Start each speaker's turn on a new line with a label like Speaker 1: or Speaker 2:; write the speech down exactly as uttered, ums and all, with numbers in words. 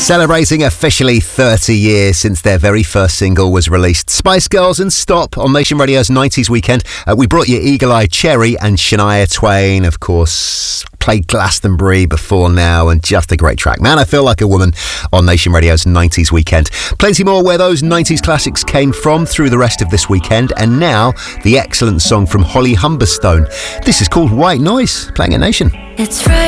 Speaker 1: Celebrating officially thirty years since their very first single was released. Spice Girls and Stop on Nation Radio's nineties Weekend. Uh, we brought you Eagle Eye Cherry and Shania Twain, of course, played Glastonbury before now, and just a great track. Man, I Feel Like a Woman on Nation Radio's nineties Weekend. Plenty more where those nineties classics came from through the rest of this weekend, and now the excellent song from Holly Humberstone. This is called White Noise, playing at Nation.
Speaker 2: It's right.